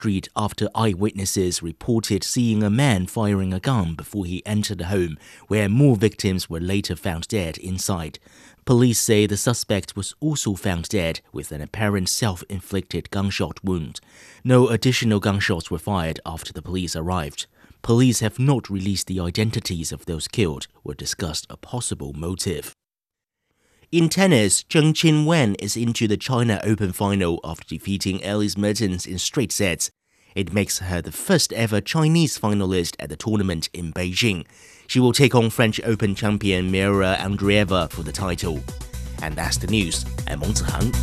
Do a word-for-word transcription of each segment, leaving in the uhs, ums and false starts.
street after eyewitnesses reported seeing a man firing a gun before he entered the home, where more victims were later found dead inside. Police say the suspect was also found dead with an apparent self-inflicted gunshot wound. No additional gunshots were fired after the police arrived. Police have not released the identities of those killed or discussed a possible motive. In tennis, Zheng Qinwen is into the China Open final after defeating Elise Mertens in straight sets. It makes her the first ever Chinese finalist at the tournament in Beijing. She will take on French Open champion Mira Andreeva for the title. And that's the news. I'm Meng Zihang.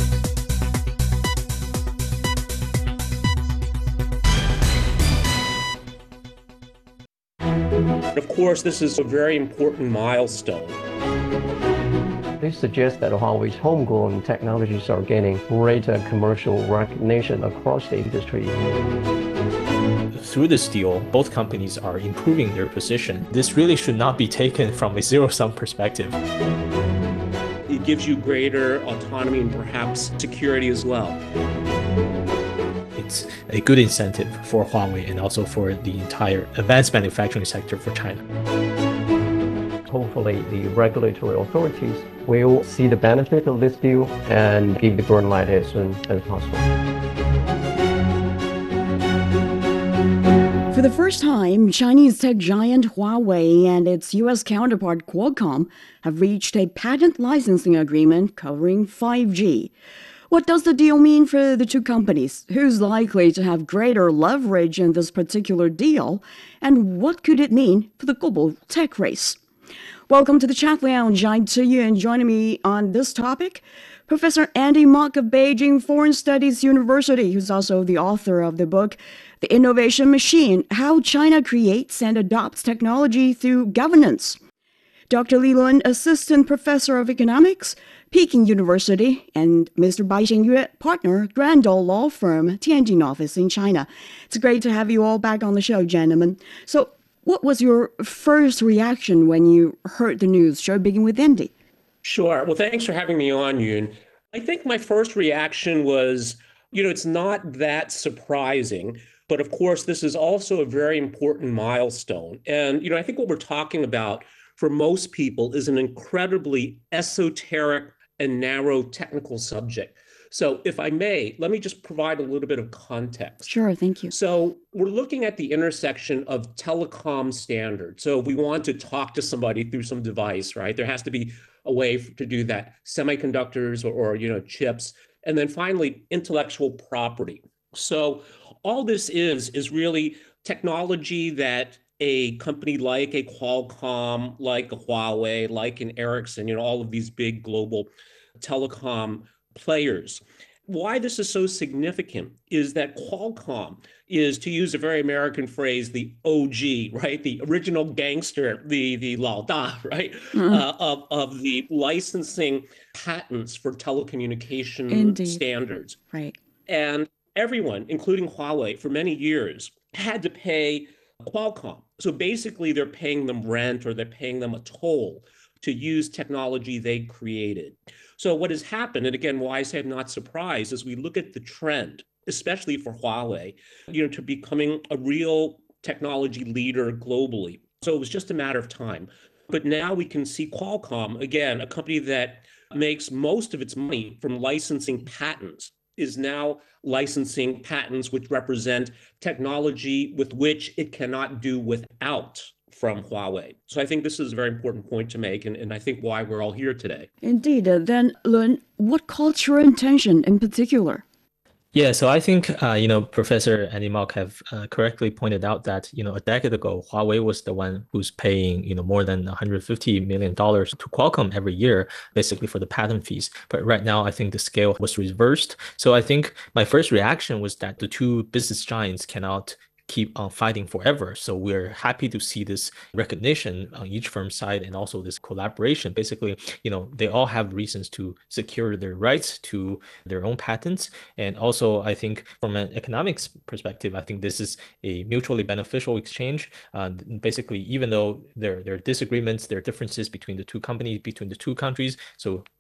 Of course, this is a very important milestone. This suggests that Huawei's homegrown technologies are gaining greater commercial recognition across the industry. Through this deal, both companies are improving their position. This really should not be taken from a zero-sum perspective. It gives you greater autonomy and perhaps security as well. It's a good incentive for Huawei and also for the entire advanced manufacturing sector for China. Hopefully, the regulatory authorities will see the benefit of this deal and give the green light as soon as possible. For the first time, Chinese tech giant Huawei and its U S counterpart Qualcomm have reached a patent licensing agreement covering five G. What does the deal mean for the two companies? Who's likely to have greater leverage in this particular deal? And what could it mean for the global tech race? Welcome to the Chat Lounge. I'm Zhi Yun. Joining me on this topic, Professor Andy Mok of Beijing Foreign Studies University, who's also the author of the book, The Innovation Machine, How China Creates and Adopts Technology Through Governance. Doctor Li Lun, Assistant Professor of Economics, Peking University, and Mister Bai Xingyue, partner, Grandall Law Firm, Tianjin office in China. It's great to have you all back on the show, gentlemen. So, what was your first reaction when you heard the news? Shall we begin with Andy? Sure. Well, thanks for having me on, Yun. I think my first reaction was, you know, it's not that surprising. But of course, this is also a very important milestone. And, you know, I think what we're talking about for most people is an incredibly esoteric and narrow technical subject. So if I may, let me just provide a little bit of context. Sure, thank you. So we're looking at the intersection of telecom standards. So if we want to talk to somebody through some device, right, there has to be a way to do that, semiconductors or, or you know, chips. And then finally, intellectual property. So all this is, is really technology that a company like a Qualcomm, like a Huawei, like an Ericsson, you know, all of these big global telecom players. Why this is so significant is that Qualcomm is, to use a very American phrase, the O G, right? The original gangster, the, the Lao Da, right? Mm-hmm. uh, of, of the licensing patents for telecommunication Indeed. standards. Right. And everyone, including Huawei, for many years had to pay Qualcomm. So basically, they're paying them rent or they're paying them a toll to use technology they created. So what has happened, and again, why I say I'm not surprised, is we look at the trend, especially for Huawei, you know, to becoming a real technology leader globally. So it was just a matter of time. But now we can see Qualcomm, again, a company that makes most of its money from licensing patents, is now licensing patents which represent technology with which it cannot do without from Huawei. So I think this is a very important point to make, and, and I think why we're all here today. Indeed. Uh, then, Lun, what caught your attention in particular? Yeah, so I think, uh, you know, Professor Andy Mok have uh, correctly pointed out that, you know, a decade ago, Huawei was the one who's paying, you know, more than one hundred fifty million dollars to Qualcomm every year, basically for the patent fees. But right now, I think the scale was reversed. So I think my first reaction was that the two business giants cannot keep on fighting forever. So we're happy to see this recognition on each firm's side and also this collaboration. Basically, you know, they all have reasons to secure their rights to their own patents. And also, I think from an economics perspective, I think this is a mutually beneficial exchange. Uh, basically, even though there, there are disagreements, there are differences between the two companies, between the two countries. So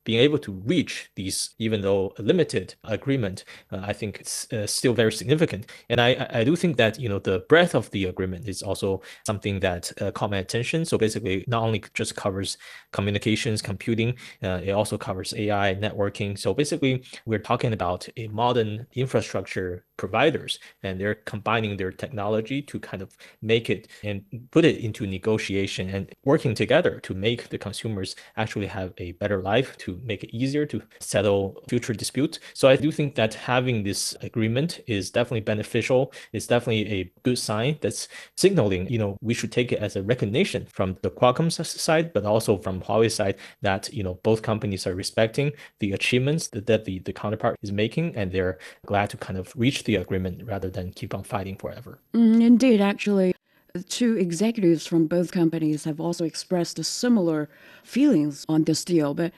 being able to reach these, even though a limited agreement, uh, I think it's uh, still very significant. And I, I do think that, you know, the breadth of the agreement is also something that uh, caught my attention. So basically, not only just covers communications, computing, uh, it also covers A I, networking. So basically, we're talking about a modern infrastructure providers, and they're combining their technology to kind of make it and put it into negotiation and working together to make the consumers actually have a better life, to make it easier to settle future disputes. So I do think that having this agreement is definitely beneficial. It's definitely a good sign that's signaling, you know, we should take it as a recognition from the Qualcomm side, but also from Huawei side, that, you know, both companies are respecting the achievements that, that the, the counterpart is making, and they're glad to kind of reach the agreement rather than keep on fighting forever. Mm, indeed, actually, two executives from both companies have also expressed similar feelings on this deal. But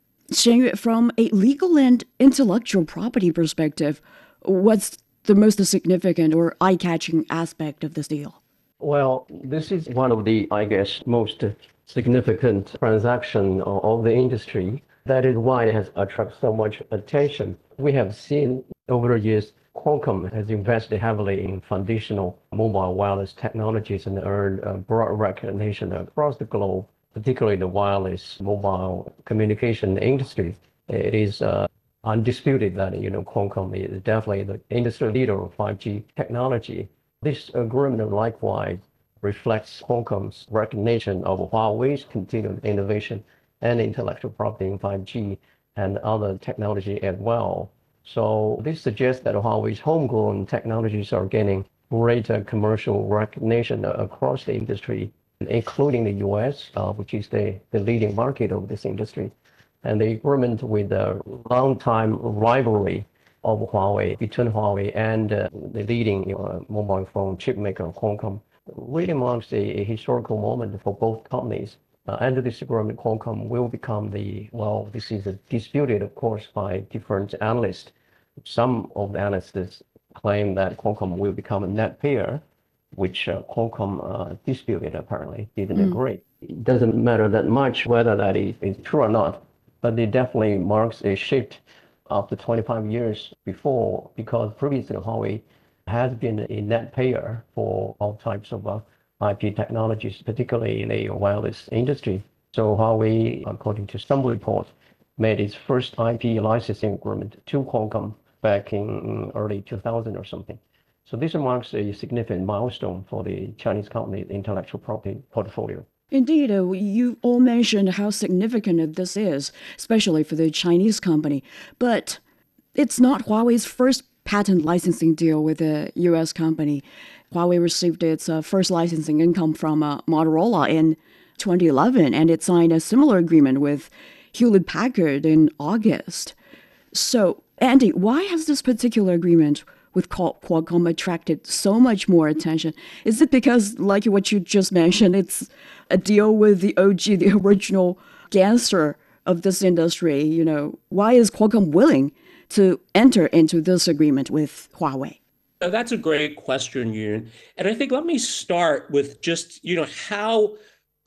Shen, from a legal and intellectual property perspective, what's the most significant or eye-catching aspect of this deal? Well, this is one of the, I guess, most significant transaction of the industry. That is why it has attracted so much attention. We have seen over the years, Qualcomm has invested heavily in foundational mobile wireless technologies and earned uh, broad recognition across the globe, particularly the wireless mobile communication industry. It is uh, undisputed that, you know, Qualcomm is definitely the industry leader of five G technology. This agreement likewise reflects Qualcomm's recognition of Huawei's continued innovation and intellectual property in five G and other technology as well. So this suggests that Huawei's homegrown technologies are gaining greater commercial recognition across the industry, including the U S, uh, which is the, the leading market of this industry. And the agreement with the long-time rivalry of Huawei, between Huawei and uh, the leading you know, mobile phone chip maker, Qualcomm, really marks a, a historical moment for both companies. Uh, under this agreement, Qualcomm will become the, well, this is disputed, of course, by different analysts. Some of the analysts claim that Qualcomm will become a net payer, which uh, Qualcomm uh, disputed, apparently, didn't mm. agree. It doesn't matter that much whether that is, is true or not, but it definitely marks a shift after twenty-five years before, because previously Huawei has been a net payer for all types of uh, I P technologies, particularly in the wireless industry. So Huawei, according to some reports, made its first I P licensing agreement to Qualcomm back in early two thousand or something. So this marks a significant milestone for the Chinese company's intellectual property portfolio. Indeed, uh, you all mentioned how significant this is, especially for the Chinese company. But it's not Huawei's first patent licensing deal with a U S company. Huawei received its uh, first licensing income from uh, Motorola in twenty eleven, and it signed a similar agreement with Hewlett-Packard in August. So, Andy, why has this particular agreement with Qualcomm attracted so much more attention? Is it because, like what you just mentioned, it's a deal with the O G, the original gangster of this industry? You know, why is Qualcomm willing to enter into this agreement with Huawei? Now, that's a great question, Yun. And I think let me start with just, you know, how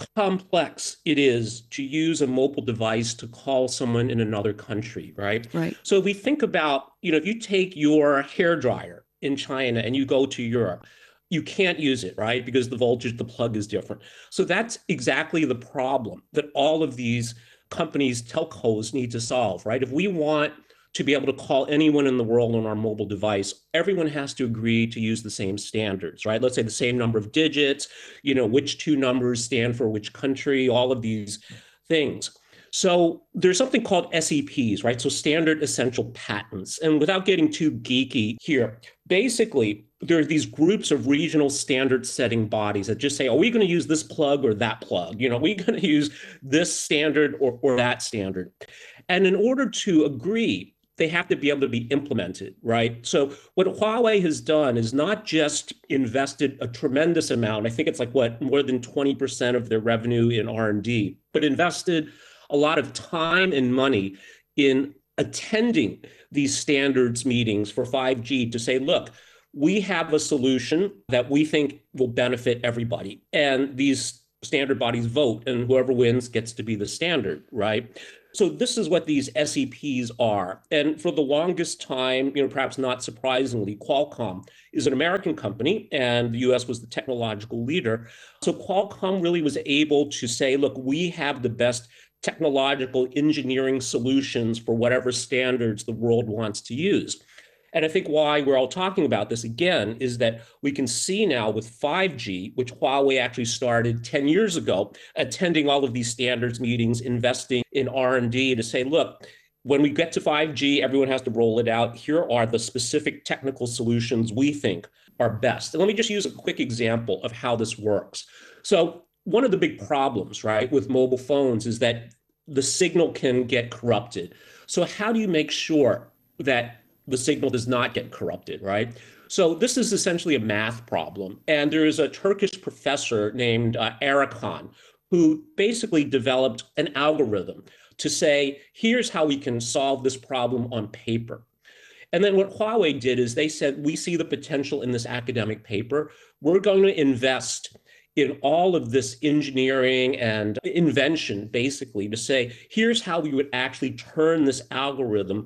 complex it is to use a mobile device to call someone in another country, right? Right. So if we think about, you know, if you take your hairdryer in China and you go to Europe, you can't use it, right? Because the voltage, the plug is different. So that's exactly the problem that all of these companies, telcos need to solve, right? If we want to be able to call anyone in the world on our mobile device, everyone has to agree to use the same standards, right? Let's say the same number of digits, you know, which two numbers stand for which country, all of these things. So there's something called S E Ps, right? So standard essential patents. And without getting too geeky here, basically, there are these groups of regional standard setting bodies that just say, are we going to use this plug or that plug? You know, are we going to use this standard or, or that standard? And in order to agree, they have to be able to be implemented, right? So what Huawei has done is not just invested a tremendous amount, I think it's like what, more than twenty percent of their revenue in R and D, but invested a lot of time and money in attending these standards meetings for five G to say, look, we have a solution that we think will benefit everybody. And these standard bodies vote, and whoever wins gets to be the standard, right? So this is what these S E Ps are. And for the longest time, you know, perhaps not surprisingly, Qualcomm is an American company and the U S was the technological leader. So Qualcomm really was able to say, look, we have the best technological engineering solutions for whatever standards the world wants to use. And I think why we're all talking about this again is that we can see now with five G, which Huawei actually started ten years ago, attending all of these standards meetings, investing in R and D to say, look, when we get to five G, everyone has to roll it out. Here are the specific technical solutions we think are best. And let me just use a quick example of how this works. So one of the big problems, right, with mobile phones is that the signal can get corrupted. So how do you make sure that the signal does not get corrupted, right? So this is essentially a math problem. And there is a Turkish professor named uh, Erkan who basically developed an algorithm to say, here's how we can solve this problem on paper. And then what Huawei did is they said, we see the potential in this academic paper. We're going to invest in all of this engineering and invention, basically, to say, here's how we would actually turn this algorithm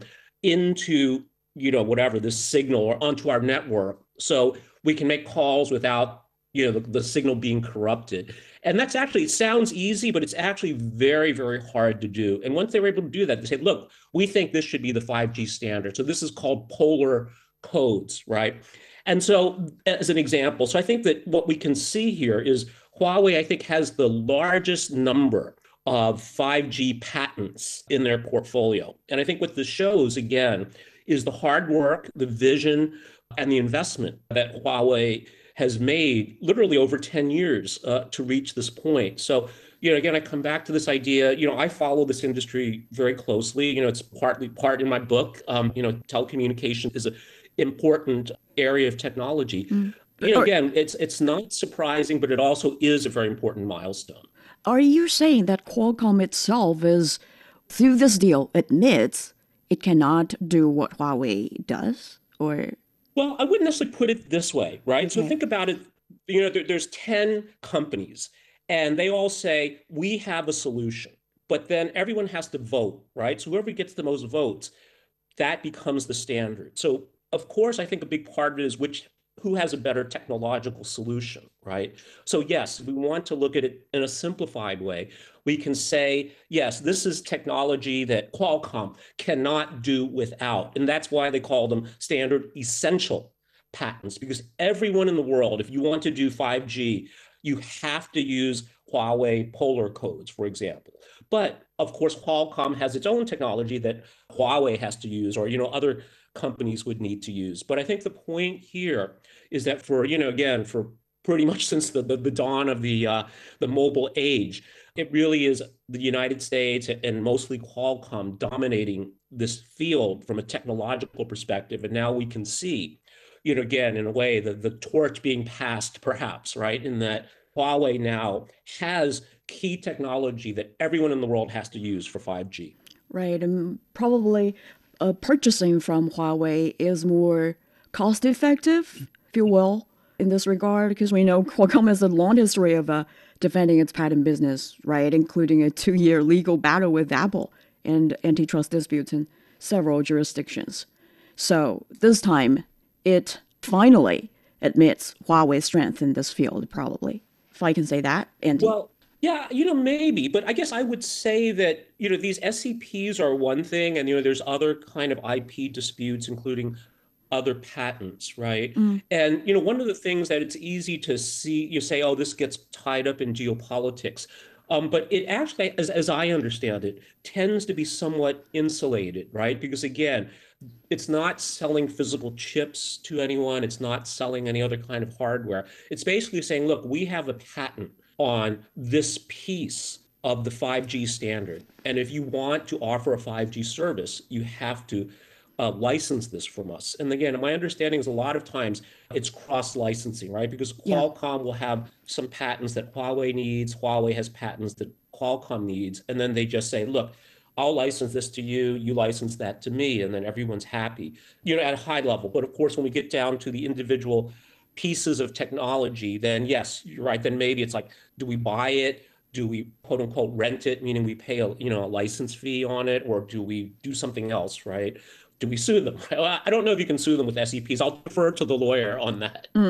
into, you know, whatever, this signal or onto our network so we can make calls without, you know, the, the signal being corrupted. And that's actually, it sounds easy, but it's actually very, very hard to do. And once they were able to do that, they said, look, we think this should be the five G standard. So this is called polar codes, right? And so as an example, so I think that what we can see here is Huawei, I think, has the largest number of five G patents in their portfolio. And I think what this shows, again, is the hard work, the vision, and the investment that Huawei has made literally over ten years uh, to reach this point. So, you know, again, I come back to this idea, you know, I follow this industry very closely. You know, it's partly part in my book. Um, you know, telecommunication is an important area of technology. Mm. You know, again, it's it's not surprising, but it also is a very important milestone. Are you saying that Qualcomm itself is, through this deal, admits it cannot do what Huawei does? Or well, I wouldn't necessarily put it this way, right? Okay. So think about it. You know, there, there's ten companies, and they all say we have a solution, but then everyone has to vote, right? So whoever gets the most votes, that becomes the standard. So of course, I think a big part of it is which who has a better technological solution, right? So yes, we want to look at it in a simplified way. We can say, yes, this is technology that Qualcomm cannot do without. And that's why they call them standard essential patents, because everyone in the world, if you want to do five G, you have to use Huawei polar codes, for example. But of course, Qualcomm has its own technology that Huawei has to use, or, you know, other companies would need to use. But I think the point here is that for, you know, again, for pretty much since the, the, the dawn of the, uh, the mobile age, it really is the United States and mostly Qualcomm dominating this field from a technological perspective. And now we can see, you know, again, in a way, the, the torch being passed, perhaps, right, in that Huawei now has key technology that everyone in the world has to use for five G. Right, and probably uh, purchasing from Huawei is more cost-effective, if you will, in this regard, because we know Qualcomm has a long history of uh, defending its patent business, right, including a two-year legal battle with Apple and antitrust disputes in several jurisdictions. So this time, it finally admits Huawei's strength in this field, probably, if I can say that, Andy. Well, yeah, you know, maybe, but I guess I would say that, you know, these S C Ps are one thing, and, you know, there's other kind of I P disputes, including other patents, right? Mm. And, you know, one of the things that it's easy to see, you say, oh, this gets tied up in geopolitics. Um, but it actually, as, as I understand it, tends to be somewhat insulated, right? Because again, it's not selling physical chips to anyone. It's not selling any other kind of hardware. It's basically saying, look, we have a patent on this piece of the five G standard. And if you want to offer a five G service, you have to uh, license this from us. And again, my understanding is a lot of times it's cross-licensing, right? Because Qualcomm yeah. will have some patents that Huawei needs, Huawei has patents that Qualcomm needs, and then they just say, look, I'll license this to you, you license that to me, and then everyone's happy, you know, at a high level. But of course, when we get down to the individual pieces of technology, then yes, you're right, then maybe it's like, do we buy it? Do we quote unquote rent it, meaning we pay a, you know, a license fee on it, or do we do something else, right? Do we sue them? I don't know if you can sue them with S E Ps. I'll defer to the lawyer on that. Mm.